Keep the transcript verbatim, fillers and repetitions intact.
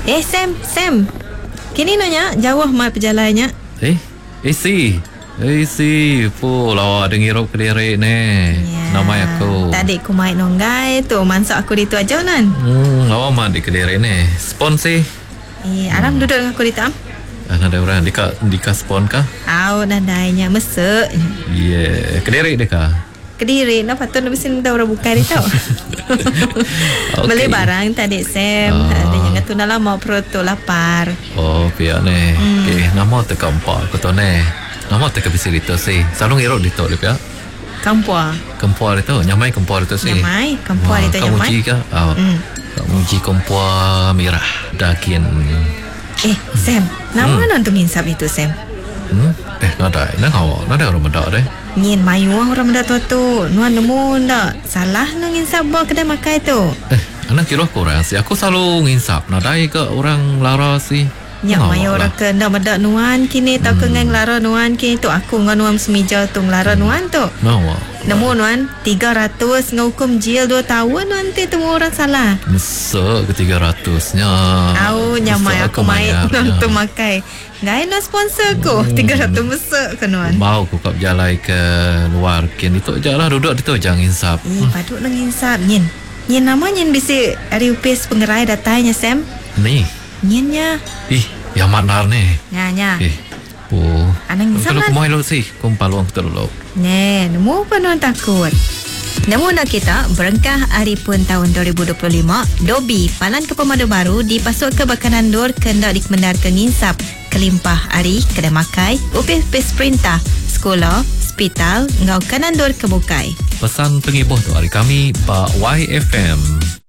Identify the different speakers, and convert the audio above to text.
Speaker 1: Eh Sam, Sam. Kini nanya jauh mai perjalannya.
Speaker 2: Eh, eh si. Eh si, po lawa dengi rok kediri ne.
Speaker 1: Ya.
Speaker 2: Nama aku.
Speaker 1: Tadi aku mai nonggai tu, mansuk aku di tu aja nan.
Speaker 2: Hmm, lawa mah di kediri ne. Spon si.
Speaker 1: Eh, aram hmm. duduk dengan aku di tam.
Speaker 2: Ah, ada orang dika dika spon kah?
Speaker 1: Au nadainya mesek.
Speaker 2: Yeah, kediri deka.
Speaker 1: Kediri, nak patut nak mesti minta orang buka dia tau. Okay. Beli barang tadi Sam. Oh. Ada yang tu nak lama perut tu lapar.
Speaker 2: Oh, biar ne. Hmm. Okay, nama tu kampar aku tu ne. Nama tu kabisi itu sih. Selalu irok itu dia pia.
Speaker 1: Kampar.
Speaker 2: Kampar itu, nyamai kampar itu sih.
Speaker 1: Nyamai, kampar itu nyamai.
Speaker 2: Kamu uji kah? Oh. Hmm. Kamu uji kampar merah. Dakin.
Speaker 1: Eh, Sam, nama hmm. nanti nginsap itu Sam.
Speaker 2: Hmm? Eh, nada, nada awak, nada orang mendak deh.
Speaker 1: Nyin mayu orang mendak tu tu. Nuan nemu ndak salah nang nginsap bawa kedai makai tu.
Speaker 2: Eh, anak kira korang sih. Aku selalu nginsap. Nada ke orang lara sih.
Speaker 1: Nyak mayu orang ke ndak mendak nuan kini tak hmm. kengang lara nuan kini tu aku ngan nuan semija tu lara nuan tu.
Speaker 2: Nawa.
Speaker 1: Nemu nuan tiga ratus ngahukum jil dua tahun nanti temu orang salah.
Speaker 2: Mesek ke tiga ratusnya.
Speaker 1: Au nyamai aku main tu makai. Gaya no sponsor ku hmm. tiga ratus mesek ke nuan.
Speaker 2: Mau ku kap jalai ke luar kin itu jalan duduk di tu jangan insap.
Speaker 1: Eh hmm. patut nang insap nyin. Nyin nama nyin bisi ari upis pengerai datanya Sam.
Speaker 2: Ni.
Speaker 1: Nyinnya.
Speaker 2: Ih, yang manar ni.
Speaker 1: Nya nya.
Speaker 2: Eh. Oh.
Speaker 1: Anang insap.
Speaker 2: Kalau kumai lo sih, kum paluang kita dulu.
Speaker 1: Ne, nemu apa nuan takut. Namun nak kita berengkah hari pun tahun dua ribu dua puluh lima, Dobi palan ke pemadu baru dipasuk ke bakanan dor kendak dikemendar ke nginsap kelimpah hari kedai makai upis-upis perintah sekolah hospital ngau kanan dor kebukai.
Speaker 2: Pesan pengibuh tu hari kami Pak Y F M.